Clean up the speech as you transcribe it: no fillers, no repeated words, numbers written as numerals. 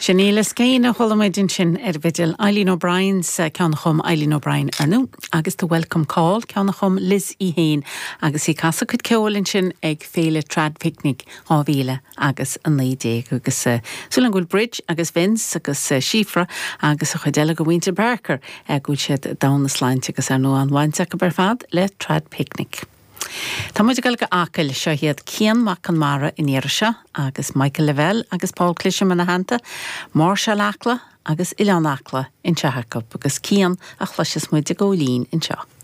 Sinéile céine cholamidin sin bhidil Eileen O'Brien sa ceannachum Eileen O'Brien arnú, agus the welcome call ceannachum Liz Ihane, agus I casa chud ceolinn sin ag féile trad picnic ábhíle agus an 9 agus Sulangul Bridge agus Vince agus Shifra agus a chudeile go Winter Barker gúil siad down na sláinte agus ar nó an bhainte go bar fad le trad picnic. Tá muid go acail seo hiad Cian Maccanmara in Irisha agus Michael Lavelle agus Paul Clisham in a hanta, Marshall Acla agus Ilan Acla in Teachacup agus Cian a chluisis muid go lín in seo.